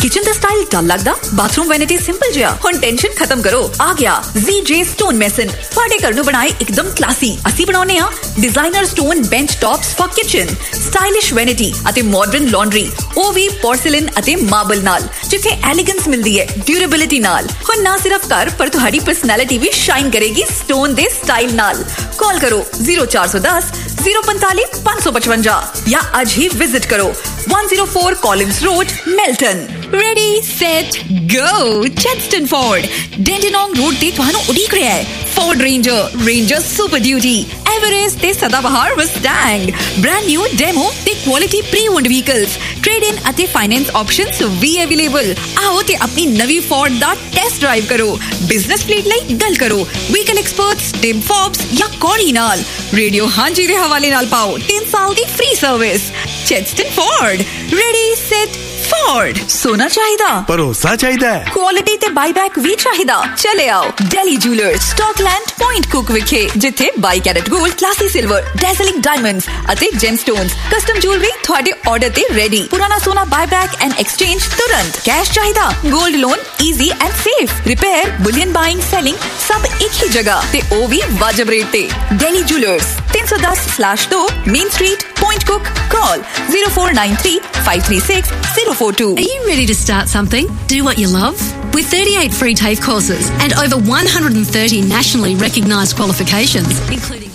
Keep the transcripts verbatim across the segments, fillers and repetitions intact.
Kitchen दा style डल लगदा, bathroom vanity simple जिहा, हुण टेंशन खत्म करो, आ गया Z J स्टोन मेसन। तुहाडे घर नूं बनाए एकदम क्लासी। ਅਸੀਂ ਬਣਾਉਨੇ ਆ designer stone bench tops for kitchen, stylish vanity ਅਤੇ मॉडर्न लॉन्ड्री, ਉਹ ਵੀ पोर्सिलन ਅਤੇ मार्बल नाल, जिथे एलिगेंस मिलदी है ड्यूरेबिलिटी नाल। हुण ना सिर्फ घर पर तुहाडी पर्सनैलिटी भी शाइन करेगी स्टोन दे स्टाइल नाल। कॉल करो zero four one zero zero पैंतालीस पाँच सौ पचपन या आज ही विजिट करो one oh four Collins Road, Melton। Ready, set, go! Chadstone Ford, Dandenong Road ਤੇ ਤੁਹਾਨੂੰ ਉਡੀਕ ਰਿਹਾ ਹੈ। Ford Ranger, Ranger Super Duty, Everest ਤੇ ਸਦਾਬਹਾਰ Mustang, brand new demo ਤੇ quality pre-owned vehicles, trade-in ਅਤੇ finance options ਵੀ available। ਆਓ ਤੇ ਆਪਣੀ ਨਵੀਂ Ford ਦਾ ਟੈਸਟ ਡਰਾਈਵ ਕਰੋ। ਬਿਜ਼ਨਸ ਫਲੀਟ ਲਈ ਗੱਲ ਕਰੋ ਵਹੀਕਲ ਐਕਸਪਰਟਸ ਟਿਮ ਫੋਬਸ ਜਾਂ ਕੋਰੀ ਨਾਲ। ਰੇਡੀਓ ਹਾਂਜੀ ਦੇ ਹਵਾਲੇ ਨਾਲ ਪਾਓ ਤਿੰਨ ਸਾਲ ਦੀ free service. ਚੈਡਸਟਨ Ford, ready set Ford. ਸੋਨਾ ਚਾਹੀਦਾ, ਭਰੋਸਾ ਚਾਹੀਦਾ, ਕੁਆਲਿਟੀ ਤੇ ਬਾਈਬੈਕ ਵੀ ਚਾਹੀਦਾ। ਚਲੇ ਆਓ ਡੈਲੀ ਜੂਲਰਸ, ਸਟਾਕਲੈਂਡ ਪੁਆਇੰਟ ਕੁਕ ਵਿਖੇ, ਜਿੱਥੇ ਬਾਈ ਕੈਰਟ 골ਡ, ਕਲਾਸੀ ਸਿਲਵਰ, ਡੈਜ਼ਲਿੰਗ ਡਾਇਮੰਡਸ ਅਤੇ ਜੈਮਸਟੋਨਸ, ਕਸਟਮ ਜੂਲਰੀ ਤੁਹਾਡੇ ਆਰਡਰ ਤੇ ਰੈਡੀ। ਪੁਰਾਣਾ ਸੋਨਾ ਬਾਈਬੈਕ ਐਂਡ ਐਕਸਚੇਂਜ ਤੁਰੰਤ। ਕੈਸ਼ ਚਾਹੀਦਾ, 골ਡ loan easy and safe. Repair, bullion buying, selling ਸਭ ਇੱਕ ਹੀ ਜਗ੍ਹਾ ਤੇ ਉਹ ਵੀ ਵਾਜਬ ਰੇਟ ਤੇ। ਡੈਲੀ ਜੂਲਰਸ, ਤਿੰਨ ਸੌ ਦਸ ਸਲੈਸ਼ ਦੋ main street, point cook. Call zero four nine three five three six zero four two. Are you ready to start something? Do what you love? With thirty-eight free TAFE courses and over one hundred thirty nationally recognised qualifications, including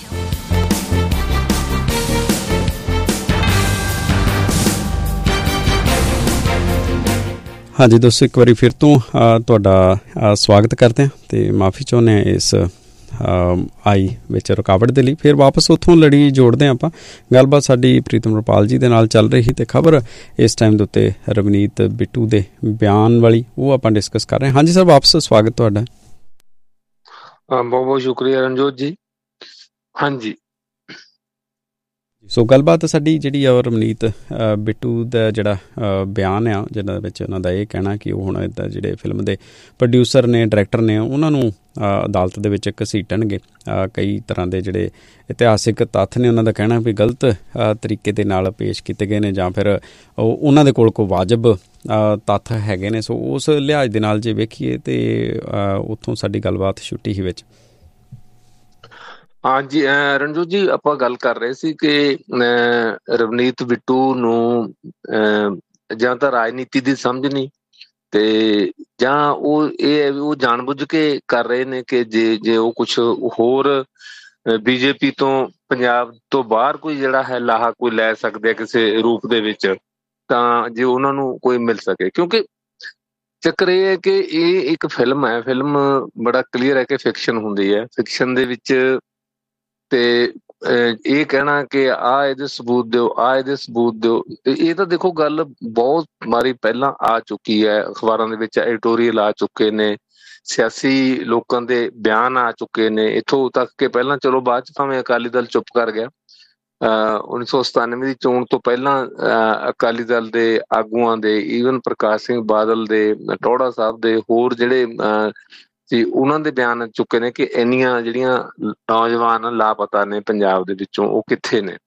ਹਾਂਜੀ ਦੋਸਤੋ, ਇੱਕ ਵਾਰੀ ਫਿਰ ਤੋਂ ਤੁਹਾਡਾ ਸਵਾਗਤ ਕਰਦੇ ਹਾਂ ਅਤੇ ਮਾਫੀ ਚਾਹੁੰਦੇ ਹਾਂ ਇਸ ਆਈ ਵਿੱਚ ਰੁਕਾਵਟ ਦੇ ਲਈ। ਫਿਰ ਵਾਪਸ ਉੱਥੋਂ ਲੜੀ ਜੋੜਦੇ ਹਾਂ ਆਪਾਂ। ਗੱਲਬਾਤ ਸਾਡੀ ਪ੍ਰੀਤਮ ਰੁਪਾਲ ਜੀ ਦੇ ਨਾਲ ਚੱਲ ਰਹੀ ਅਤੇ ਖਬਰ ਇਸ ਟਾਈਮ ਦੇ ਉੱਤੇ ਰਵਨੀਤ ਬਿੱਟੂ ਦੇ ਬਿਆਨ ਵਾਲੀ, ਉਹ ਆਪਾਂ ਡਿਸਕਸ ਕਰ ਰਹੇ ਹਾਂ। ਹਾਂਜੀ ਸਰ, ਵਾਪਸ ਸਵਾਗਤ ਤੁਹਾਡਾ। ਬਹੁਤ ਬਹੁਤ ਸ਼ੁਕਰੀਆ ਰਣਜੋਤ ਜੀ। ਹਾਂਜੀ, ਸੋ ਗੱਲਬਾਤ ਸਾਡੀ ਜਿਹੜੀ ਆ ਰਵਨੀਤ ਬਿੱਟੂ ਦਾ ਜਿਹੜਾ ਬਿਆਨ ਆ, ਜਿਹਨਾਂ ਵਿੱਚ ਉਹਨਾਂ ਦਾ ਇਹ ਕਹਿਣਾ ਕਿ ਉਹ ਹੁਣ ਇੱਦਾਂ ਜਿਹੜੇ ਫਿਲਮ ਦੇ ਪ੍ਰੋਡਿਊਸਰ ਨੇ, ਡਾਇਰੈਕਟਰ ਨੇ, ਉਹਨਾਂ ਨੂੰ ਅਦਾਲਤ ਦੇ ਵਿੱਚ ਘਸੀਟਣਗੇ। ਕਈ ਤਰ੍ਹਾਂ ਦੇ ਜਿਹੜੇ ਇਤਿਹਾਸਿਕ ਤੱਥ ਨੇ ਉਹਨਾਂ ਦਾ ਕਹਿਣਾ ਵੀ ਗਲਤ ਤਰੀਕੇ ਦੇ ਨਾਲ ਪੇਸ਼ ਕੀਤੇ ਗਏ ਨੇ, ਜਾਂ ਫਿਰ ਉਹਨਾਂ ਦੇ ਕੋਲ ਕੋਈ ਵਾਜਬ ਤੱਥ ਹੈਗੇ ਨੇ। ਸੋ ਉਸ ਲਿਹਾਜ਼ ਦੇ ਨਾਲ ਜੇ ਵੇਖੀਏ ਤਾਂ ਉੱਥੋਂ ਸਾਡੀ ਗੱਲਬਾਤ ਛੁੱਟੀ ਹੀ ਵਿੱਚ। ਹਾਂਜੀ ਰਣਜੋਤ ਜੀ, ਆਪਾਂ ਗੱਲ ਕਰ ਰਹੇ ਸੀ ਕਿ ਰਵਨੀਤ ਬਿੱਟੂ ਨੂੰ ਜਾਂ ਤਾਂ ਰਾਜਨੀਤੀ ਦੀ ਸਮਝ ਨਹੀਂ, ਤੇ ਜਾਂ ਉਹ ਇਹ ਹੈ ਵੀ ਉਹ ਜਾਣ ਬੁੱਝ ਕੇ ਕਰ ਰਹੇ ਨੇ ਕਿ ਜੇ ਜੇ ਉਹ ਕੁਛ ਹੋਰ ਬੀਜੇਪੀ ਤੋਂ ਪੰਜਾਬ ਤੋਂ ਬਾਹਰ ਕੋਈ ਜਿਹੜਾ ਹੈ ਲਾਹਾ ਕੋਈ ਲੈ ਸਕਦੇ ਆ ਕਿਸੇ ਰੂਪ ਦੇ ਵਿੱਚ, ਤਾਂ ਜੇ ਉਹਨਾਂ ਨੂੰ ਕੋਈ ਮਿਲ ਸਕੇ। ਕਿਉਂਕਿ ਚੱਕਰ ਇਹ ਹੈ ਕਿ ਇਹ ਇੱਕ ਫਿਲਮ ਹੈ, ਫਿਲਮ ਬੜਾ ਕਲੀਅਰ ਹੈ ਕਿ ਫਿਕਸ਼ਨ ਹੁੰਦੀ ਹੈ। ਫਿਕਸ਼ਨ ਦੇ ਵਿੱਚ ਤੇ ਇਹ ਕਹਿਣਾ ਕਿ ਆਹ ਇਹਦੇ ਸਬੂਤ ਦਿਓ, ਆਹ ਇਹਦੇ ਸਬੂਤ ਦਿਓ, ਇਹ ਤਾਂ ਦੇਖੋ ਗੱਲ ਬਹੁਤ ਵਾਰੀ ਪਹਿਲਾਂ ਆ ਚੁੱਕੀ ਹੈ। ਅਖਬਾਰਾਂ ਦੇ ਵਿੱਚ ਐਡੀਟੋਰੀਅਲ ਆ ਚੁੱਕੇ ਨੇ, ਸਿਆਸੀ ਲੋਕਾਂ ਦੇ ਬਿਆਨ ਆ ਚੁੱਕੇ ਨੇ। ਇੱਥੋਂ ਤੱਕ ਕਿ ਪਹਿਲਾਂ ਚਲੋ ਬਾਅਦ ਚ ਭਾਵੇਂ ਅਕਾਲੀ ਦਲ ਚੁੱਪ ਕਰ ਗਿਆ, ਅਹ ਉੱਨੀ ਸੌ ਸਤਾਨਵੇਂ ਦੀ ਚੋਣ ਤੋਂ ਪਹਿਲਾਂ ਅਕਾਲੀ ਦਲ ਦੇ ਆਗੂਆਂ ਦੇ, ਈਵਨ ਪ੍ਰਕਾਸ਼ ਸਿੰਘ ਬਾਦਲ ਦੇ, ਟੌਹੜਾ ਸਾਹਿਬ ਦੇ, ਹੋਰ ਜਿਹੜੇ ਜੀ ਉਹਨਾਂ ਦੇ ਬਿਆਨ ਚੁੱਕੇ ਨੇ ਕਿ ਇੰਨੀਆਂ ਜਿਹੜੀਆਂ ਨੌਜਵਾਨ ਲਾਪਤਾ ਨੇ ਪੰਜਾਬ ਦੇ ਵਿੱਚੋਂ, ਉਹ ਕਿੱਥੇ ਨੇ।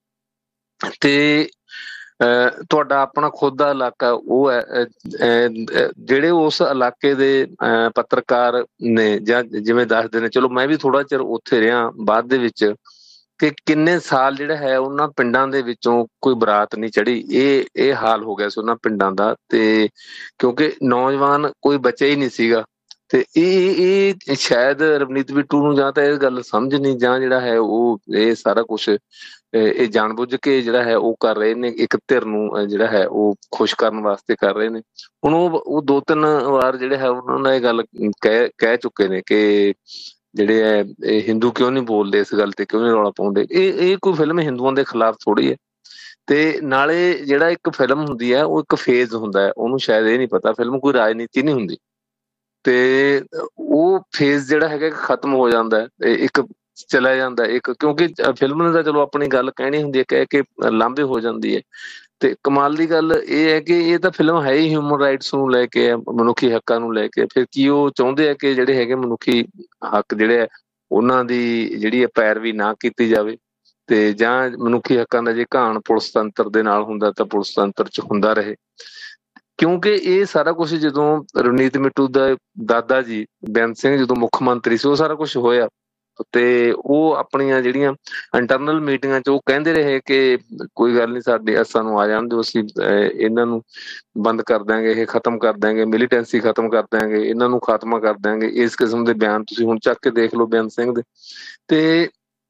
ਤੇ ਅਹ ਤੁਹਾਡਾ ਆਪਣਾ ਖੁਦ ਦਾ ਇਲਾਕਾ ਉਹ ਹੈ, ਜਿਹੜੇ ਉਸ ਇਲਾਕੇ ਦੇ ਅਹ ਪੱਤਰਕਾਰ ਨੇ ਜਾਂ ਜਿਵੇਂ ਦੱਸਦੇ ਨੇ, ਚਲੋ ਮੈਂ ਵੀ ਥੋੜਾ ਚਿਰ ਉੱਥੇ ਰਿਹਾ ਬਾਅਦ ਦੇ ਵਿੱਚ, ਕਿ ਕਿੰਨੇ ਸਾਲ ਜਿਹੜਾ ਹੈ ਉਹਨਾਂ ਪਿੰਡਾਂ ਦੇ ਵਿੱਚੋਂ ਕੋਈ ਬਰਾਤ ਨਹੀਂ ਚੜੀ। ਇਹ ਇਹ ਹਾਲ ਹੋ ਗਿਆ ਸੀ ਉਹਨਾਂ ਪਿੰਡਾਂ ਦਾ, ਤੇ ਕਿਉਂਕਿ ਨੌਜਵਾਨ ਕੋਈ ਬਚਿਆ ਹੀ ਨਹੀਂ ਸੀਗਾ। ਤੇ ਇਹ ਇਹ ਸ਼ਾਇਦ ਰਵਨੀਤ ਬਿੱਟੂ ਨੂੰ ਜਾਂ ਤਾਂ ਇਹ ਗੱਲ ਸਮਝ ਨਹੀਂ, ਜਾਂ ਜਿਹੜਾ ਹੈ ਉਹ ਇਹ ਸਾਰਾ ਕੁਛ ਇਹ ਜਾਣ ਬੁੱਝ ਕੇ ਜਿਹੜਾ ਹੈ ਉਹ ਕਰ ਰਹੇ ਨੇ, ਇੱਕ ਧਿਰ ਨੂੰ ਜਿਹੜਾ ਹੈ ਉਹ ਖੁਸ਼ ਕਰਨ ਵਾਸਤੇ ਕਰ ਰਹੇ ਨੇ। ਹੁਣ ਉਹ ਉਹ ਦੋ ਤਿੰਨ ਵਾਰ ਜਿਹੜੇ ਹੈ ਉਹਨਾਂ ਨੇ ਇਹ ਗੱਲ ਕਹਿ ਕਹਿ ਚੁੱਕੇ ਨੇ ਕਿ ਜਿਹੜੇ ਹੈ ਇਹ ਹਿੰਦੂ ਕਿਉਂ ਨਹੀਂ ਬੋਲਦੇ, ਇਸ ਗੱਲ ਤੇ ਕਿਉਂ ਨਹੀਂ ਰੌਲਾ ਪਾਉਂਦੇ। ਇਹ ਇਹ ਕੋਈ ਫਿਲਮ ਹਿੰਦੂਆਂ ਦੇ ਖਿਲਾਫ ਥੋੜ੍ਹੀ ਹੈ। ਤੇ ਨਾਲੇ ਜਿਹੜਾ ਇੱਕ ਫਿਲਮ ਹੁੰਦੀ ਹੈ ਉਹ ਇੱਕ ਫੇਜ਼ ਹੁੰਦਾ ਹੈ, ਉਹਨੂੰ ਸ਼ਾਇਦ ਇਹ ਨਹੀਂ ਪਤਾ, ਫਿਲਮ ਕੋਈ ਰਾਜਨੀਤੀ ਨਹੀਂ ਹੁੰਦੀ। ਤੇ ਉਹ ਫੇਜ਼ ਜਿਹੜਾ ਹੈਗਾ ਖਤਮ ਹੋ ਜਾਂਦਾ, ਇੱਕ ਚਲਾ ਜਾਂਦਾ ਇੱਕ, ਕਿਉਂਕਿ ਫਿਲਮ ਨੇ ਤਾਂ ਚਲੋ ਆਪਣੀ ਗੱਲ ਕਹਿਣੀ ਹੁੰਦੀ ਹੈ, ਕਹਿ ਕੇ ਲਾਂਭੇ ਹੋ ਜਾਂਦੀ ਹੈ। ਤੇ ਕਮਾਲ ਦੀ ਗੱਲ ਇਹ ਹੈ ਕਿ ਇਹ ਤਾਂ ਫਿਲਮ ਹੈ ਹੀ ਹਿਊਮਨ ਰਾਈਟਸ ਨੂੰ ਲੈ ਕੇ, ਮਨੁੱਖੀ ਹੱਕਾਂ ਨੂੰ ਲੈ ਕੇ। ਫਿਰ ਕੀ ਉਹ ਚਾਹੁੰਦੇ ਆ ਕਿ ਜਿਹੜੇ ਹੈਗੇ ਮਨੁੱਖੀ ਹੱਕ ਜਿਹੜੇ ਆ ਉਹਨਾਂ ਦੀ ਜਿਹੜੀ ਪੈਰਵੀ ਨਾ ਕੀਤੀ ਜਾਵੇ, ਤੇ ਜਾਂ ਮਨੁੱਖੀ ਹੱਕਾਂ ਦਾ ਜੇ ਘਾਣ ਪੁਲਿਸ ਤੰਤਰ ਦੇ ਨਾਲ ਹੁੰਦਾ ਤਾਂ ਪੁਲਿਸ ਤੰਤਰ ਚ ਹੁੰਦਾ ਰਹੇ। ਕਿਉਂਕਿ ਇਹ ਸਾਰਾ ਕੁਝ ਜਦੋਂ ਰਵਨੀਤ ਬਿੱਟੂ ਦਾ ਦਾਦਾ ਜੀ ਬੇਅੰਤ ਸਿੰਘ ਜਦੋਂ ਮੁੱਖ ਮੰਤਰੀ ਸੀ ਉਹ ਸਾਰਾ ਕੁਝ ਹੋਇਆ ਤੇ ਉਹ ਆਪਣੀਆਂ ਜਿਹੜੀਆਂ ਇੰਟਰਨਲ ਮੀਟਿੰਗਾਂ 'ਚ ਉਹ ਕਹਿੰਦੇ ਰਹੇ ਕਿ ਕੋਈ ਗੱਲ ਨਹੀਂ, ਸਾਡੇ ਅਸਾਂ ਨੂੰ ਆ ਜਾਣ ਦਿਓ, ਅਸੀਂ ਇਹਨਾਂ ਨੂੰ ਬੰਦ ਕਰ ਦਿਆਂਗੇ, ਇਹ ਖਤਮ ਕਰ ਦਿਆਂਗੇ, ਮਿਲੀਟੈਂਸੀ ਖਤਮ ਕਰ ਦਿਆਂਗੇ, ਇਹਨਾਂ ਨੂੰ ਖਾਤਮਾ ਕਰ ਦਿਆਂਗੇ। ਇਸ ਕਿਸਮ ਦੇ ਬਿਆਨ ਤੁਸੀਂ ਹੁਣ ਚੱਕ ਕੇ ਦੇਖ ਲਓ ਬੇਅੰਤ ਸਿੰਘ ਦੇ। ਤੇ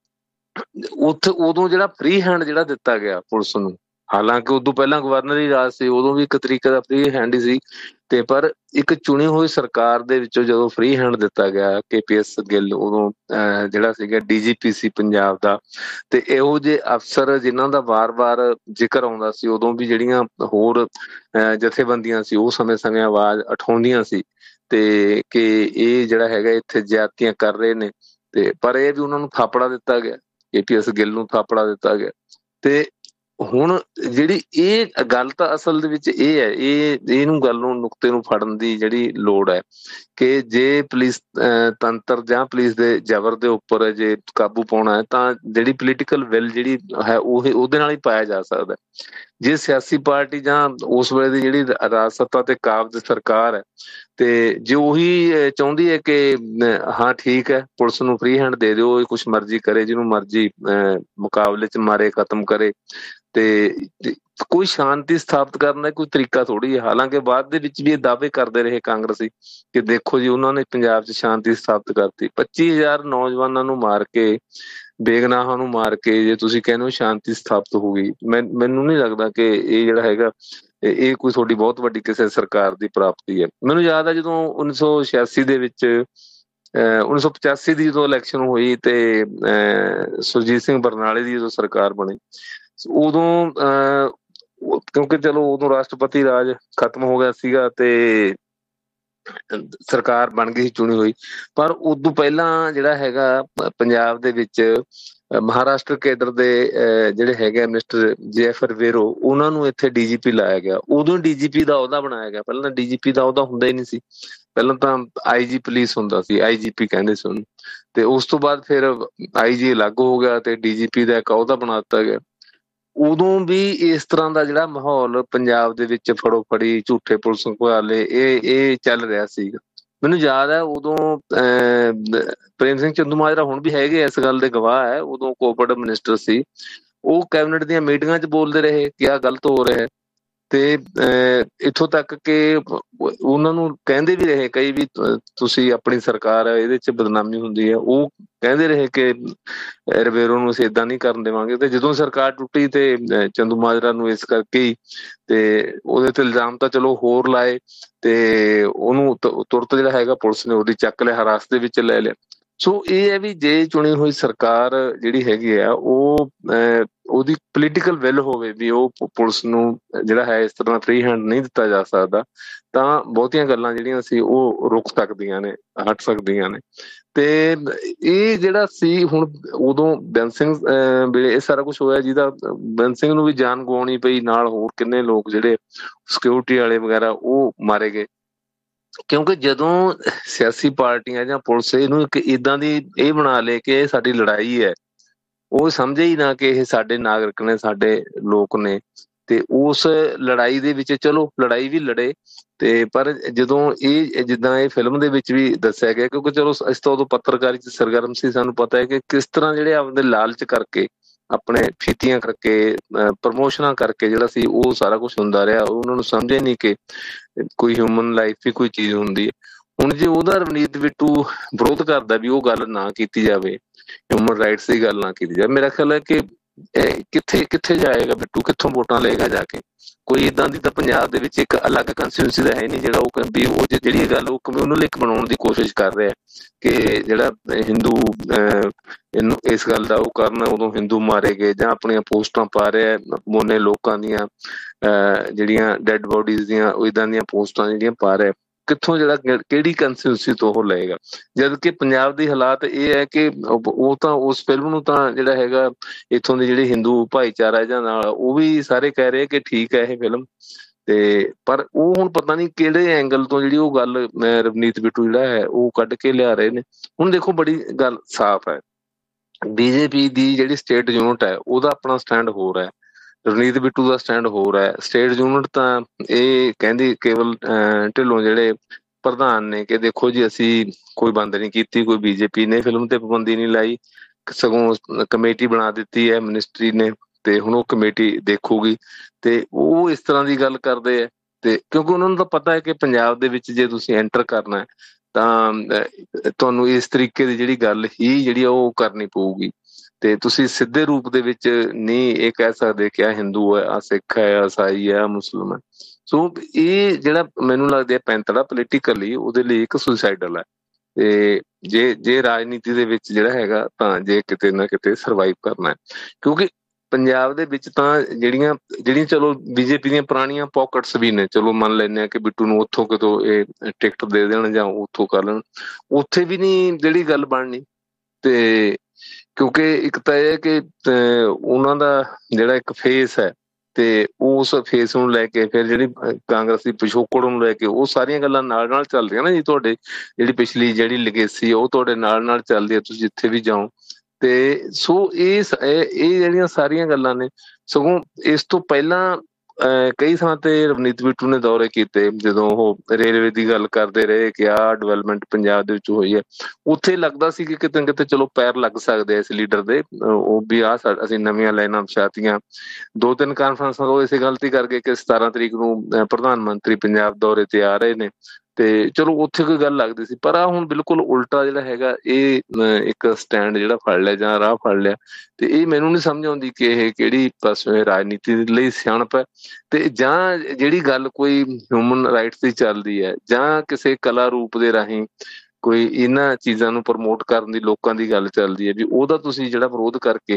ਉੱਥੇ ਉਦੋਂ ਜਿਹੜਾ ਫ੍ਰੀ ਹੈਂਡ ਜਿਹੜਾ ਦਿੱਤਾ ਗਿਆ ਪੁਲਿਸ ਨੂੰ, ਹਾਲਾਂਕਿ ਉਦੋਂ ਪਹਿਲਾਂ ਗਵਰਨਰ ਹੀ ਰਾਜ ਸੀ, ਉਦੋਂ ਵੀ ਇੱਕ ਤਰੀਕੇ ਦਾ ਫ੍ਰੀ ਹੈਂਡ ਹੀ ਸੀ, ਤੇ ਪਰ ਇੱਕ ਚੁਣੀ ਹੋਈ ਸਰਕਾਰ ਦੇ ਵਿੱਚੋਂ ਜਦੋਂ ਫ੍ਰੀ ਹੈਂਡ ਦਿੱਤਾ ਗਿਆ, ਕੇ ਪੀ ਐਸ ਗਿੱਲ ਉਦੋਂ ਜਿਹੜਾ ਸੀਗਾ ਡੀ ਜੀ ਪੀ ਸੀ ਪੰਜਾਬ ਦਾ, ਤੇ ਇਹੋ ਜਿਹੇ ਅਫਸਰ ਜਿਨ੍ਹਾਂ ਦਾ ਵਾਰ-ਵਾਰ ਜ਼ਿਕਰ ਆਉਂਦਾ ਸੀ, ਉਦੋਂ ਵੀ ਜਿਹੜੀਆਂ ਹੋਰ ਜਥੇਬੰਦੀਆਂ ਸੀ ਉਹ ਸਮੇਂ-ਸਮੇਂ ਆਵਾਜ਼ ਉਠਾਉਂਦੀਆਂ ਸੀ ਤੇ ਕਿ ਇਹ ਜਿਹੜਾ ਹੈਗਾ ਇੱਥੇ ਜ਼ਿਆਦਤੀਆਂ ਕਰ ਰਹੇ ਨੇ, ਤੇ ਪਰ ਇਹ ਵੀ ਉਹਨਾਂ ਨੂੰ ਥਾਪੜਾ ਦਿੱਤਾ ਗਿਆ, ਕੇ ਪੀ ਐਸ ਗਿੱਲ ਨੂੰ ਥਾਪੜਾ ਦਿੱਤਾ ਗਿਆ। ਤੇ ਹੁਣ ਜਿਹੜੀ ਇਹ ਗੱਲ ਤਾਂ ਅਸਲ ਦੇ ਵਿੱਚ ਇਹ ਹੈ, ਇਹ ਇਹਨੂੰ ਗੱਲ ਨੂੰ ਨੁਕਤੇ ਨੂੰ ਫੜਨ ਦੀ ਜਿਹੜੀ ਲੋੜ ਹੈ ਕਿ ਜੇ ਪੁਲਿਸ ਤੰਤਰ ਜਾਂ ਪੁਲਿਸ ਦੇ ਜ਼ਬਰ ਦੇ ਉੱਪਰ ਜੇ ਕਾਬੂ ਪਾਉਣਾ ਹੈ ਤਾਂ ਜਿਹੜੀ ਪੋਲੀਟੀਕਲ ਵਿਲ ਜਿਹੜੀ ਹੈ ਉਹ ਉਹਦੇ ਨਾਲ ਹੀ ਪਾਇਆ ਜਾ ਸਕਦਾ। ਜੇ ਸਿਆਸੀ ਪਾਰਟੀ ਜਾਂ ਉਸ ਵੇਲੇ ਦੀ ਜਿਹੜੀ ਰਾਜ ਸੱਤਾ ਤੇ ਕਾਬਜ਼ ਸਰਕਾਰ ਹੈ ਤੇ ਜੇ ਉਹੀ ਚਾਹੁੰਦੀ ਹੈ ਕਿ ਹਾਂ ਠੀਕ ਹੈ ਪੁਲਿਸ ਨੂੰ ਫ੍ਰੀ ਹੈਂਡ ਦੇ ਦਿਓ, ਇਹ ਕੁਛ ਮਰਜ਼ੀ ਕਰੇ, ਜਿਹਨੂੰ ਮਰਜ਼ੀ ਮੁਕਾਬਲੇ 'ਚ ਮਾਰੇ, ਖਤਮ ਕਰੇ, ਤੇ ਕੋਈ ਸ਼ਾਂਤੀ ਸਥਾਪਿਤ ਕਰਨ ਦਾ ਕੋਈ ਤਰੀਕਾ ਥੋੜ੍ਹੀ ਹੈ। ਹਾਲਾਂਕਿ ਬਾਅਦ ਦੇ ਵਿੱਚ ਵੀ ਇਹ ਦਾਅਵੇ ਕਰਦੇ ਰਹੇ ਕਾਂਗਰਸੀ ਕਿ ਦੇਖੋ ਜੀ ਉਹਨਾਂ ਨੇ ਪੰਜਾਬ 'ਚ ਸ਼ਾਂਤੀ ਸਥਾਪਿਤ ਕਰਤੀ, ਪੱਚੀ ਹਜ਼ਾਰ ਨੌਜਵਾਨਾਂ ਨੂੰ ਮਾਰ ਕੇ, ਬੇਗਨਾਹਾਂ ਨੂੰ ਮਾਰ ਕੇ ਜੇ ਤੁਸੀਂ ਕਹਿੰਦੇ ਹੋ ਸ਼ਾਂਤੀ ਸਥਾਪਿਤ ਹੋ ਗਈ, ਮੈਂ ਮੈਨੂੰ ਨਹੀਂ ਲੱਗਦਾ ਕਿ ਇਹ ਜਿਹੜਾ ਹੈਗਾ ਇਹ ਕੋਈ ਤੁਹਾਡੀ ਬਹੁਤ ਵੱਡੀ ਕਿਸੇ ਸਰਕਾਰ ਦੀ ਪ੍ਰਾਪਤੀ ਹੈ। ਮੈਨੂੰ ਯਾਦ ਹੈ ਜਦੋਂ ਉੱਨੀ ਸੌ ਛਿਆਸੀ ਦੇ ਵਿੱਚ ਅਹ ਉੱਨੀ ਸੌ ਪਚਾਸੀ ਦੀ ਜਦੋਂ ਇਲੈਕਸ਼ਨ ਹੋਈ ਤੇ ਅਹ ਸੁਰਜੀਤ ਸਿੰਘ ਬਰਨਾਲੇ ਦੀ ਜਦੋਂ ਸਰਕਾਰ ਬਣੀ, ਉਦੋਂ ਅਹ ਕਿਉਂਕਿ ਚਲੋ ਉਦੋਂ ਰਾਸ਼ਟਰਪਤੀ ਰਾਜ ਖਤਮ ਹੋ ਗਿਆ ਸੀਗਾ ਤੇ ਸਰਕਾਰ ਬਣ ਗਈ ਸੀ ਚੁਣੀ ਹੋਈ, ਪਰ ਉਦੋਂ ਪਹਿਲਾਂ ਜਿਹੜਾ ਹੈਗਾ ਪੰਜਾਬ ਦੇ ਵਿੱਚ ਮਹਾਰਾਸ਼ਟਰ ਕੇਂਦਰ ਦੇ ਜਿਹੜੇ ਹੈਗੇ ਮਿਸਟਰ ਜੇ ਐਫ ਰਵੇਰੋ, ਉਹਨਾਂ ਨੂੰ ਇੱਥੇ ਡੀ ਜੀ ਪੀ ਲਾਇਆ ਗਿਆ। ਉਦੋਂ ਡੀ ਜੀ ਪੀ ਦਾ ਅਹੁਦਾ ਬਣਾਇਆ ਗਿਆ, ਪਹਿਲਾਂ ਡੀ ਜੀ ਪੀ ਦਾ ਅਹੁਦਾ ਹੁੰਦਾ ਹੀ ਨਹੀਂ ਸੀ, ਪਹਿਲਾਂ ਤਾਂ ਆਈ ਜੀ ਪੁਲਿਸ ਹੁੰਦਾ ਸੀ, ਆਈ ਜੀ ਪੀ ਕਹਿੰਦੇ ਸੀ ਉਹਨੂੰ, ਤੇ ਉਸ ਤੋਂ ਬਾਅਦ ਫਿਰ ਆਈ ਜੀ ਅਲੱਗ ਹੋ ਗਿਆ ਤੇ ਡੀ ਜੀ ਪੀ ਦਾ ਇੱਕ ਅਹੁਦਾ ਬਣਾ ਦਿੱਤਾ ਗਿਆ। ਉਦੋਂ ਵੀ ਇਸ ਤਰ੍ਹਾਂ ਦਾ ਜਿਹੜਾ ਮਾਹੌਲ ਪੰਜਾਬ ਦੇ ਵਿੱਚ ਫੜੋ ਫੜੀ, ਝੂਠੇ ਪੁਲਿਸ ਘੁਆਲੇ, ਇਹ ਇਹ ਚੱਲ ਰਿਹਾ ਸੀਗਾ। ਮੈਨੂੰ ਯਾਦ ਹੈ ਉਦੋਂ ਅਹ ਪ੍ਰੇਮ ਸਿੰਘ ਚੰਦੂਮਾਜਰਾ ਹੁਣ ਵੀ ਹੈਗੇ ਇਸ ਗੱਲ ਦੇ ਗਵਾਹ ਹੈ, ਉਦੋਂ ਕੋਵਿਡ ਮਿਨਿਸਟਰ ਸੀ, ਉਹ ਕੈਬਨਿਟ ਦੀਆਂ ਮੀਟਿੰਗਾਂ 'ਚ ਬੋਲਦੇ ਰਹੇ ਕਿ ਆਹ ਗਲਤ ਹੋ ਰਿਹਾ, ਤੇ ਅਹ ਇੱਥੋਂ ਤੱਕ ਕਿ ਉਹਨਾਂ ਨੂੰ ਕਹਿੰਦੇ ਵੀ ਰਹੇ ਕਈ ਵੀ ਤੁਸੀਂ ਆਪਣੀ ਸਰਕਾਰ ਹੈ ਇਹਦੇ 'ਚ ਬਦਨਾਮੀ ਹੁੰਦੀ ਹੈ, ਉਹ ਕਹਿੰਦੇ ਰਹੇ ਕਿ ਰਵੇਰੋ ਨੂੰ ਅਸੀਂ ਏਦਾਂ ਨਹੀਂ ਕਰਨ ਦੇਵਾਂਗੇ। ਤੇ ਜਦੋਂ ਸਰਕਾਰ ਟੁੱਟੀ ਤੇ ਚੰਦੂਮਾਜਰਾ ਨੂੰ ਇਸ ਕਰਕੇ ਹੀ ਤੇ ਉਹਦੇ ਤੇ ਇਲਜ਼ਾਮ ਤਾਂ ਚਲੋ ਹੋਰ ਲਾਏ ਤੇ ਉਹਨੂੰ ਤੁਰਤ ਜਿਹੜਾ ਹੈਗਾ ਪੁਲਿਸ ਨੇ ਉਹਦੀ ਚੱਕ ਲਿਆ, ਹਿਰਾਸਤ ਦੇ ਵਿੱਚ ਲੈ ਲਿਆ। ਸੋ ਇਹ ਹੈ ਵੀ ਜੇ ਚੁਣੀ ਹੋਈ ਸਰਕਾਰ ਜਿਹੜੀ ਹੈਗੀ ਆ ਉਹ ਉਹਦੀ ਪੋਲੀਟੀਕਲ ਵਿਲ ਹੋਵੇ ਵੀ ਉਹ ਪੁਲਿਸ ਨੂੰ ਜਿਹੜਾ ਹੈ ਇਸ ਤਰ੍ਹਾਂ ਫ੍ਰੀ ਹੈਂਡ ਨਹੀਂ ਦਿੱਤਾ ਜਾ ਸਕਦਾ, ਤਾਂ ਬਹੁਤੀਆਂ ਗੱਲਾਂ ਜਿਹੜੀਆਂ ਸੀ ਉਹ ਰੁਕ ਸਕਦੀਆਂ ਨੇ, ਹਟ ਸਕਦੀਆਂ ਨੇ। ਤੇ ਇਹ ਜਿਹੜਾ ਸੀ ਹੁਣ ਉਦੋਂ ਬੇਅੰਤ ਸਿੰਘ ਵੇਲੇ ਇਹ ਸਾਰਾ ਕੁਛ ਹੋਇਆ, ਜਿਹਦਾ ਬੇਅੰਤ ਸਿੰਘ ਨੂੰ ਵੀ ਜਾਨ ਗਵਾਉਣੀ ਪਈ, ਨਾਲ ਹੋਰ ਕਿੰਨੇ ਲੋਕ ਜਿਹੜੇ ਸਿਕਿਉਰਿਟੀ ਵਾਲੇ ਵਗੈਰਾ ਉਹ ਮਾਰੇ ਗਏ। ਕਿਉਂਕਿ ਜਦੋਂ ਸਿਆਸੀ ਪਾਰਟੀਆਂ ਜਾਂ ਪੁਲਿਸ ਇਹਨੂੰ ਇੱਕ ਏਦਾਂ ਦੀ ਇਹ ਬਣਾ ਲੇ ਕਿ ਇਹ ਸਾਡੀ ਲੜਾਈ ਹੈ, ਉਹ ਸਮਝੇ ਹੀ ਨਾ ਕਿ ਇਹ ਸਾਡੇ ਨਾਗਰਿਕ ਨੇ, ਸਾਡੇ ਲੋਕ ਨੇ, ਤੇ ਉਸ ਲੜਾਈ ਦੇ ਵਿੱਚ ਚਲੋ ਲੜਾਈ ਵੀ ਲੜੇ ਤੇ ਪਰ ਜਦੋਂ ਇਹ ਜਿੱਦਾਂ ਇਹ ਫਿਲਮ ਦੇ ਵਿੱਚ ਵੀ ਦੱਸਿਆ ਗਿਆ, ਕਿਉਂਕਿ ਚਲੋ ਇਸ ਤੋਂ ਉਦੋਂ ਪੱਤਰਕਾਰੀ 'ਚ ਸਰਗਰਮ ਸੀ, ਸਾਨੂੰ ਪਤਾ ਹੈ ਕਿ ਕਿਸ ਤਰ੍ਹਾਂ ਜਿਹੜੇ ਆਪਦੇ ਲਾਲਚ ਕਰਕੇ, ਆਪਣੇ ਫੀਤੀਆਂ ਕਰਕੇ, ਪ੍ਰਮੋਸ਼ਨਾਂ ਕਰਕੇ ਜਿਹੜਾ ਸੀ ਉਹ ਸਾਰਾ ਕੁਛ ਹੁੰਦਾ ਰਿਹਾ। ਉਹਨਾਂ ਨੂੰ ਸਮਝੇ ਨਹੀਂ ਕਿ ਕੋਈ ਹਿਊਮਨ ਲਾਈਫ ਵੀ ਕੋਈ ਚੀਜ਼ ਹੁੰਦੀ ਹੈ। ਹੁਣ ਜੇ ਉਹਦਾ ਰਵਨੀਤ ਬਿੱਟੂ ਵਿਰੋਧ ਕਰਦਾ ਵੀ ਉਹ ਗੱਲ ਨਾ ਕੀਤੀ ਜਾਵੇ, ਹਿਊਮਨ ਰਾਈਟਸ ਦੀ ਗੱਲ ਨਾ ਕੀਤੀ ਜਾਵੇ, ਮੇਰਾ ਖਿਆਲ ਹੈ ਕਿ ਕਿੱਥੇ ਕਿੱਥੇ ਜਾਏਗਾ ਬਿੱਟੂ, ਕਿੱਥੋਂ ਵੋਟਾਂ ਲਏਗਾ ਜਾ ਕੇ? ਕੋਈ ਏਦਾਂ ਦੀ ਤਾਂ ਪੰਜਾਬ ਦੇ ਵਿੱਚ ਇੱਕ ਅਲੱਗ ਕੰਸਟੀਟਿਊਂਸੀ ਦਾ ਹੈ ਨਹੀਂ ਜਿਹੜਾ ਉਹ ਵੀ ਉਹ ਜਿਹੜੀ ਗੱਲ ਉਹ ਕਮਿਊਨਲਿਕ ਬਣਾਉਣ ਦੀ ਕੋਸ਼ਿਸ਼ ਕਰ ਰਿਹਾ ਕਿ ਜਿਹੜਾ ਹਿੰਦੂ ਇਹਨੂੰ ਇਸ ਗੱਲ ਦਾ ਉਹ ਕਰਨ, ਉਦੋਂ ਹਿੰਦੂ ਮਾਰੇ ਗਏ, ਜਾਂ ਆਪਣੀਆਂ ਪੋਸਟਾਂ ਪਾ ਰਿਹਾ ਮੋਨੇ ਲੋਕਾਂ ਦੀਆਂ ਜਿਹੜੀਆਂ ਡੈਡ ਬੋਡੀਜ਼ ਦੀਆਂ ਉਹ ਏਦਾਂ ਦੀਆਂ ਪੋਸਟਾਂ ਜਿਹੜੀਆਂ ਪਾ ਰਿਹਾ, ਕਿੱਥੋਂ ਜਿਹੜਾ ਕਿਹੜੀ ਕੰਸਟੀਟਿਊਂਸੀ ਤੋਂ ਉਹ ਲਏਗਾ? ਜਦ ਕਿ ਪੰਜਾਬ ਦੀ ਹਾਲਾਤ ਇਹ ਹੈ ਕਿ ਉਹ ਤਾਂ ਉਸ ਫਿਲਮ ਨੂੰ ਤਾਂ ਜਿਹੜਾ ਹੈਗਾ ਇੱਥੋਂ ਦੀ ਜਿਹੜੀ ਹਿੰਦੂ ਭਾਈਚਾਰਾ ਜਾਂ ਨਾਲ ਉਹ ਵੀ ਸਾਰੇ ਕਹਿ ਰਹੇ ਕਿ ਠੀਕ ਹੈ ਇਹ ਫਿਲਮ, ਤੇ ਪਰ ਉਹ ਹੁਣ ਪਤਾ ਨਹੀਂ ਕਿਹੜੇ ਐਂਗਲ ਤੋਂ ਜਿਹੜੀ ਉਹ ਗੱਲ ਰਵਨੀਤ ਬਿੱਟੂ ਜਿਹੜਾ ਹੈ ਉਹ ਕੱਢ ਕੇ ਲਿਆ ਰਹੇ ਨੇ। ਹੁਣ ਦੇਖੋ ਬੜੀ ਗੱਲ ਸਾਫ਼ ਹੈ, ਬੀਜੇਪੀ ਦੀ ਜਿਹੜੀ ਸਟੇਟ ਯੂਨਿਟ ਹੈ ਉਹਦਾ ਆਪਣਾ ਸਟੈਂਡ ਹੋਰ ਹੈ, ਰਵਨੀਤ ਬਿੱਟੂ ਦਾ ਸਟੈਂਡ ਹੋਰ ਹੈ। ਸਟੇਟ ਯੂਨਿਟ ਤਾਂ ਇਹ ਕਹਿੰਦੀ ਕੇਵਲ ਢਿੱਲੋਂ ਜਿਹੜੇ ਪ੍ਰਧਾਨ ਨੇ ਕਿ ਦੇਖੋ ਜੀ ਅਸੀਂ ਕੋਈ ਬੰਦ ਨਹੀਂ ਕੀਤੀ, ਕੋਈ ਬੀਜੇਪੀ ਨੇ ਫਿਲਮ ਤੇ ਪਾਬੰਦੀ ਨਹੀਂ ਲਾਈ, ਸਗੋਂ ਕਮੇਟੀ ਬਣਾ ਦਿੱਤੀ ਹੈ ਮਿਨਿਸਟਰੀ ਨੇ ਤੇ ਹੁਣ ਉਹ ਕਮੇਟੀ ਦੇਖੂਗੀ। ਤੇ ਉਹ ਇਸ ਤਰ੍ਹਾਂ ਦੀ ਗੱਲ ਕਰਦੇ ਆ ਤੇ ਕਿਉਂਕਿ ਉਹਨਾਂ ਨੂੰ ਤਾਂ ਪਤਾ ਹੈ ਕਿ ਪੰਜਾਬ ਦੇ ਵਿੱਚ ਜੇ ਤੁਸੀਂ ਐਂਟਰ ਕਰਨਾ ਹੈ ਤਾਂ ਤੁਹਾਨੂੰ ਇਸ ਤਰੀਕੇ ਦੀ ਜਿਹੜੀ ਗੱਲ ਹੀ ਜਿਹੜੀ ਆ ਉਹ ਕਰਨੀ ਪਊਗੀ ਤੇ ਤੁਸੀਂ ਸਿੱਧੇ ਰੂਪ ਦੇ ਵਿੱਚ ਨਹੀਂ ਇਹ ਕਹਿ ਸਕਦੇ ਕਿ ਆ ਹਿੰਦੂ ਹੈ, ਆ ਸਿੱਖ ਹੈ, ਆ ਈਸਾਈ ਹੈ, ਆ ਮੁਸਲਿਮ ਹੈ। ਸੋ ਇਹ ਜਿਹੜਾ ਮੈਨੂੰ ਲੱਗਦਾ ਪੈਂਤੜਾ ਪੋਲੀਟੀਕਲੀ ਉਹਦੇ ਲਈ ਇੱਕ ਸੁਸਾਈਡਲ ਹੈ ਤੇ ਜੇ ਜੇ ਰਾਜਨੀਤੀ ਦੇ ਵਿੱਚ ਜਿਹੜਾ ਹੈਗਾ ਤਾਂ ਜੇ ਕਿਤੇ ਨਾ ਕਿਤੇ ਸਰਵਾਈਵ ਕਰਨਾ ਹੈ ਕਿਉਂਕਿ ਪੰਜਾਬ ਦੇ ਵਿੱਚ ਤਾਂ ਜਿਹੜੀਆਂ ਜਿਹੜੀਆਂ ਚਲੋ ਬੀਜੇਪੀ ਦੀਆਂ ਪੁਰਾਣੀਆਂ ਪੌਕਟਸ ਵੀ ਨੇ, ਚਲੋ ਮੰਨ ਲੈਂਦੇ ਹਾਂ ਕਿ ਬਿੱਟੂ ਨੂੰ ਉੱਥੋਂ ਕਿਤੋਂ ਇਹ ਟਿਕਟ ਦੇ ਦੇਣ ਜਾਂ ਉੱਥੋਂ ਕਰ ਲੈਣ, ਉੱਥੇ ਵੀ ਨਹੀਂ ਜਿਹੜੀ ਗੱਲ ਬਣਨੀ। ਤੇ ਕਿਉਂਕਿ ਇੱਕ ਤਾਂ ਇਹ ਕਿ ਉਹਨਾਂ ਦਾ ਜਿਹੜਾ ਇੱਕ ਫੇਸ ਹੈ ਤੇ ਉਸ ਫੇਸ ਨੂੰ ਲੈ ਕੇ ਫਿਰ ਜਿਹੜੀ ਕਾਂਗਰਸ ਦੀ ਪਿਛੋਕੜ ਨੂੰ ਲੈ ਕੇ ਉਹ ਸਾਰੀਆਂ ਗੱਲਾਂ ਨਾਲ ਨਾਲ ਚੱਲ ਰਹੀਆਂ ਨਾ ਜੀ। ਤੁਹਾਡੇ ਜਿਹੜੀ ਪਿਛਲੀ ਜਿਹੜੀ ਲਿਗੇਸੀ ਉਹ ਤੁਹਾਡੇ ਨਾਲ ਨਾਲ ਚੱਲਦੀ ਹੈ, ਤੁਸੀਂ ਜਿੱਥੇ ਵੀ ਜਾਓ। ਤੇ ਸੋ ਇਹ ਇਹ ਜਿਹੜੀਆਂ ਸਾਰੀਆਂ ਗੱਲਾਂ ਨੇ, ਸਗੋਂ ਇਸ ਤੋਂ ਪਹਿਲਾਂ ਕਈ ਥਾਂ ਤੇ ਰਵਨੀਤ ਬਿੱਟੂ ਨੇ ਦੌਰੇ ਕੀਤੇ ਜਦੋਂ ਉਹ ਰੇਲਵੇ ਦੀ ਗੱਲ ਕਰਦੇ ਰਹੇ ਕਿ ਆਹ ਡਿਵੈਲਪਮੈਂਟ ਪੰਜਾਬ ਦੇ ਵਿੱਚ ਹੋਈ ਹੈ। ਉੱਥੇ ਲੱਗਦਾ ਸੀ ਕਿ ਕਿਤੇ ਨਾ ਕਿਤੇ ਚਲੋ ਪੈਰ ਲੱਗ ਸਕਦੇ ਆ ਇਸ ਲੀਡਰ ਦੇ, ਉਹ ਵੀ ਆਹ ਅਸੀਂ ਨਵੀਆਂ ਲਾਈਨਾਂ ਵਿਛਾਤੀਆਂ। ਦੋ ਤਿੰਨ ਕਾਨਫਰੰਸਾਂ ਉਹ ਇਸੇ ਗੱਲ ਤੇ ਕਰਕੇ ਕਿ ਸਤਾਰਾਂ ਤਰੀਕ ਨੂੰ ਪ੍ਰਧਾਨ ਮੰਤਰੀ ਪੰਜਾਬ ਦੌਰੇ ਤੇ ਆ ਰਹੇ ਨੇ ਤੇ ਚਲੋ ਉੱਥੇ ਕੋਈ ਗੱਲ ਲੱਗਦੀ ਸੀ। ਪਰ ਆਹ ਹੁਣ ਬਿਲਕੁਲ ਉਲਟਾ ਜਿਹੜਾ ਹੈਗਾ ਇਹ ਇੱਕ ਸਟੈਂਡ ਜਿਹੜਾ ਫੜ ਲਿਆ ਜਾਂ ਰਾਹ ਫੜ ਲਿਆ ਤੇ ਇਹ ਮੈਨੂੰ ਨਹੀਂ ਸਮਝ ਆਉਂਦੀ ਕਿ ਇਹ ਕਿਹੜੀ ਪਾਸੇ ਰਾਜਨੀਤੀ ਲਈ ਸਿਆਣਪ ਹੈ ਤੇ ਜਾਂ ਜਿਹੜੀ ਗੱਲ ਕੋਈ ਹਿਊਮਨ ਰਾਈਟਸ ਦੀ ਚੱਲਦੀ ਹੈ ਜਾਂ ਕਿਸੇ ਕਲਾ ਰੂਪ ਦੇ ਰਾਹੀਂ ਕੋਈ ਇਹਨਾਂ ਚੀਜ਼ਾਂ ਨੂੰ ਪ੍ਰਮੋਟ ਕਰਨ ਦੀ ਲੋਕਾਂ ਦੀ ਗੱਲ ਚੱਲਦੀ ਹੈ ਵੀ ਉਹਦਾ ਤੁਸੀਂ ਜਿਹੜਾ ਵਿਰੋਧ ਕਰਕੇ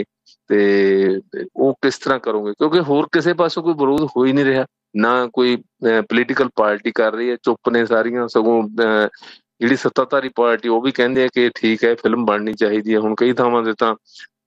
ਤੇ ਉਹ ਕਿਸ ਤਰ੍ਹਾਂ ਕਰੋਗੇ ਕਿਉਂਕਿ ਹੋਰ ਕਿਸੇ ਪਾਸੋਂ ਕੋਈ ਵਿਰੋਧ ਹੋ ਹੀ ਨਹੀਂ ਰਿਹਾ, ਨਾ ਕੋਈ ਪੋਲੀਟੀਕਲ ਪਾਰਟੀ ਕਰ ਰਹੀ ਹੈ, ਚੁੱਪ ਨੇ ਸਾਰੀਆਂ। ਸਗੋਂ ਜਿਹੜੀ ਸੱਤਾਧਾਰੀ ਪਾਰਟੀ ਉਹ ਵੀ ਕਹਿੰਦੇ ਆ ਕਿ ਠੀਕ ਹੈ ਫਿਲਮ ਬਣਨੀ ਚਾਹੀਦੀ ਹੈ। ਹੁਣ ਕਈ ਥਾਵਾਂ ਤੇ ਤਾਂ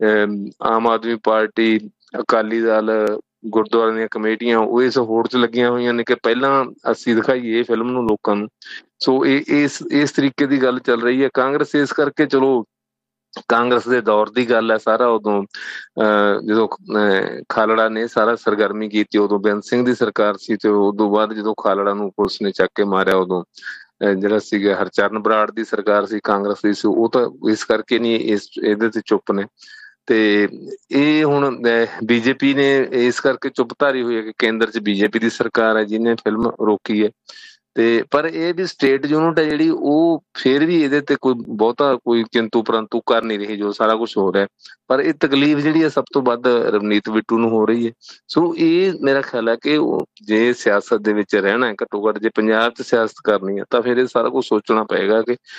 ਆਮ ਆਦਮੀ ਪਾਰਟੀ, ਅਕਾਲੀ ਦਲ, ਗੁਰਦੁਆਰਿਆਂ ਦੀਆਂ ਕਮੇਟੀਆਂ ਉਹ ਇਸ ਹੋੜ 'ਚ ਲੱਗੀਆਂ ਹੋਈਆਂ ਨੇ ਕਿ ਪਹਿਲਾਂ ਅਸੀਂ ਦਿਖਾਈਏ ਫਿਲਮ ਨੂੰ ਲੋਕਾਂ ਨੂੰ। ਸੋ ਇਹ ਇਸ ਇਸ ਤਰੀਕੇ ਦੀ ਗੱਲ ਚੱਲ ਰਹੀ ਹੈ। ਕਾਂਗਰਸ ਇਸ ਕਰਕੇ ਚਲੋ ਕਾਂਗਰਸ ਦੇ ਦੌਰ ਦੀ ਗੱਲ ਹੈ ਸਾਰਾ, ਉਦੋਂ ਅਹ ਜਦੋਂ ਖਾਲੜਾ ਨੇ ਸਾਰਾ ਸਰਗਰਮੀ ਕੀਤੀ ਉਦੋਂ ਬੇਅੰਤ ਸਿੰਘ ਦੀ ਸਰਕਾਰ ਸੀ ਤੇ ਉਦੋਂ ਬਾਅਦ ਜਦੋਂ ਖਾਲੜਾ ਨੂੰ ਪੁਲਿਸ ਨੇ ਚੱਕ ਕੇ ਮਾਰਿਆ ਉਦੋਂ ਜਿਹੜਾ ਸੀਗਾ ਹਰਚਰਨ ਬਰਾੜ ਦੀ ਸਰਕਾਰ ਸੀ, ਕਾਂਗਰਸ ਦੀ ਸੀ। ਉਹ ਤਾਂ ਇਸ ਕਰਕੇ ਨਹੀਂ ਇਸ ਇਹਦੇ ਤੇ ਚੁੱਪ ਨੇ ਤੇ ਇਹ ਹੁਣ ਬੀਜੇਪੀ ਨੇ ਇਸ ਕਰਕੇ ਚੁੱਪ ਧਾਰੀ ਹੋਈ ਹੈ ਕਿ ਕੇਂਦਰ 'ਚ ਬੀਜੇਪੀ ਦੀ ਸਰਕਾਰ ਹੈ ਜਿਹਨੇ ਫਿਲਮ ਰੋਕੀ ਹੈ। ਤੇ ਪਰ ਇਹ ਵੀ ਸਟੇਟ ਯੂਨਿਟ ਹੈ ਜਿਹੜੀ ਉਹ ਫਿਰ ਵੀ ਇਹਦੇ ਤੇ ਕੋਈ ਬਹੁਤਾ ਕੋਈ ਕਿੰਤੂ ਪਰੰਤੂ ਕਰ ਨਹੀਂ ਰਹੀ ਜੋ ਸਾਰਾ ਕੁਛ ਹੋ ਰਿਹਾ। ਪਰ ਇਹ ਤਕਲੀਫ ਜਿਹੜੀ ਹੈ ਸਭ ਤੋਂ ਵੱਧ ਰਵਨੀਤ ਬਿੱਟੂ ਨੂੰ ਹੋ ਰਹੀ ਹੈ। ਸੋ ਇਹ ਮੇਰਾ ਖਿਆਲ ਹੈ ਕਿ ਉਹ ਜੇ ਸਿਆਸਤ ਦੇ ਵਿੱਚ ਰਹਿਣਾ ਘੱਟੋ ਘੱਟ ਜੇ ਪੰਜਾਬ 'ਚ ਸਿਆਸਤ ਕਰਨੀ ਹੈ ਤਾਂ ਫਿਰ ਇਹ ਸਾਰਾ ਕੁਛ ਸੋਚਣਾ ਪਏਗਾ ਕਿ